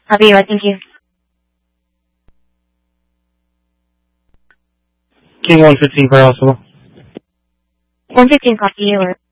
I'll be right. Thank you. King 115 for hospital. 115 copy, or